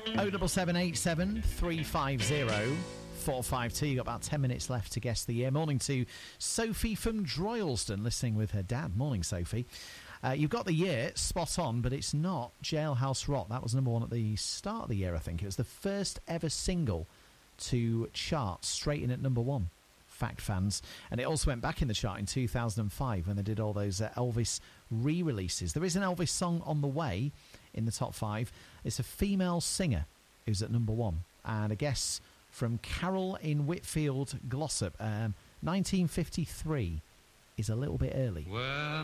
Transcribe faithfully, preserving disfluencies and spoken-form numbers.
oh double seven eight seven three five zero four five two. You've got about ten minutes left to guess the year. Morning to Sophie from Droylsden, listening with her dad. Morning, Sophie. Uh, you've got the year spot on, but it's not Jailhouse Rock. That was number one at the start of the year, I think. It was the first ever single to chart straight in at number one. Fact, fans. And it also went back in the chart in two thousand five when they did all those uh, Elvis re-releases. There is an Elvis song on the way in the top five. It's a female singer who's at number one. And a guess from Carol in Whitfield, Glossop. Um, nineteen fifty-three is a little bit early. Well.